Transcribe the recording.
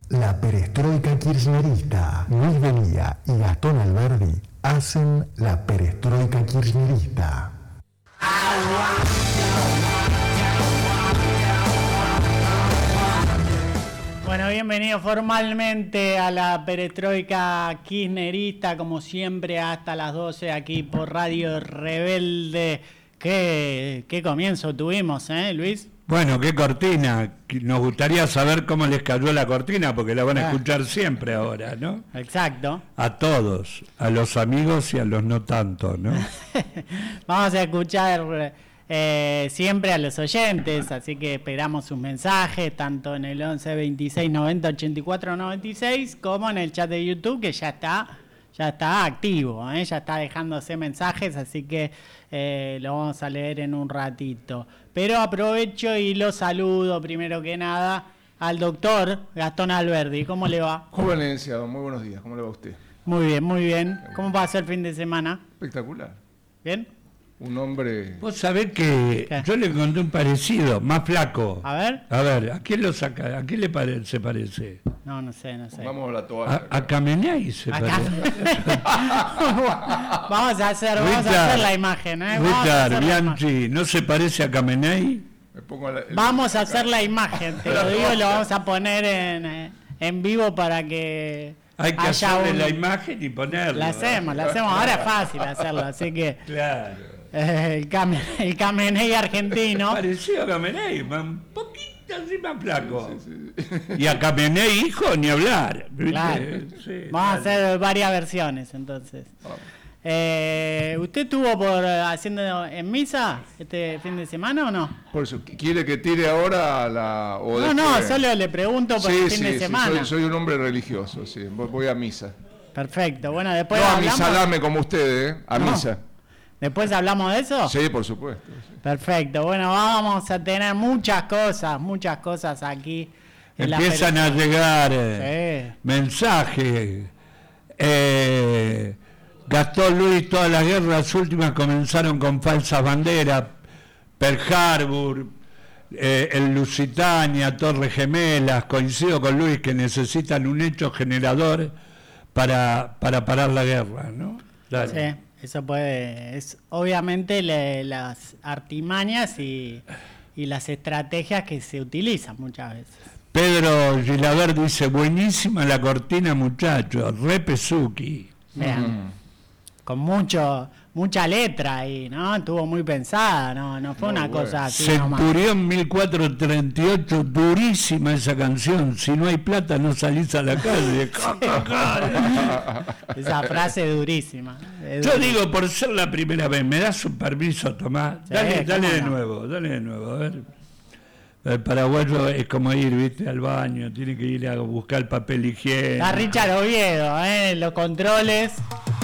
La perestroika kirchnerista. Luis Delía y Gastón Alberdi hacen la perestroika kirchnerista. Bueno, bienvenido formalmente a la perestroika kirchnerista, como siempre, hasta las 12 aquí por Radio Rebelde. ¿Qué comienzo tuvimos, Luis? Bueno, qué cortina. Nos gustaría saber cómo les cayó la cortina, porque la van a escuchar siempre ahora, ¿no? Exacto. A todos, a los amigos y a los no tanto, ¿no? Vamos a escuchar siempre a los oyentes, así que esperamos sus mensajes, tanto en el 11 26 90 84 96, como en el chat de YouTube, que ya está activo, ya está dejándose mensajes, así que lo vamos a leer en un ratito. Pero aprovecho y lo saludo primero que nada al doctor Gastón Alberdi. ¿Cómo le va? Joven licenciado, muy buenos días. ¿Cómo le va a usted? Muy bien, muy bien. ¿Cómo pasó el fin de semana? Espectacular. ¿Bien? Un hombre... Vos sabés que yo le encontré un parecido, más flaco. A ver. A ver, ¿a quién lo saca? ¿A quién se parece? No sé. Vamos a la toalla. A Khamenei se parece. Vamos a hacer la imagen, Richard Bianchi, ¿no se parece a Khamenei? Vamos a hacer la imagen, te lo digo, lo vamos a poner en vivo para que... Hay que hacerle la imagen y ponerlo. La hacemos, ahora es fácil hacerlo, así que... Claro. El Khamenei argentino. Pareció a Khamenei, un poquito así más flaco. Sí. Y a Khamenei, hijo, ni hablar. Claro. Sí, vamos a hacer varias versiones, entonces. ¿Usted estuvo haciendo en misa este fin de semana o no? Por eso, ¿quiere que tire ahora No, solo le pregunto por el fin de semana. Soy un hombre religioso, sí, voy a misa. Perfecto, bueno, después no hablamos... a mi salame como usted, a misa. ¿Después hablamos de eso? Sí, por supuesto. Sí. Perfecto, bueno, vamos a tener muchas cosas aquí. Empiezan a llegar mensajes. Gastón Luis, todas las guerras últimas comenzaron con falsas banderas. Pearl Harbor, el Lusitania, Torres Gemelas. Coincido con Luis que necesitan un hecho generador para parar la guerra, ¿no? Dale. Sí. Eso es obviamente las artimañas y las estrategias que se utilizan muchas veces. Pedro Gilaber dice, buenísima la cortina, muchachos, re Pesuki. Vean, con mucha letra ahí, ¿no? Estuvo muy pensada, no fue una cosa así. Centurión 1438, durísima esa canción, si no hay plata no salís a la calle. Esa frase es durísima. Yo digo, por ser la primera vez, ¿me das un permiso, Tomás? Sí, dale de nuevo, a ver. El paraguayo es como ir, viste, al baño, tiene que ir a buscar el papel higiénico. Está Richard Oviedo, los controles.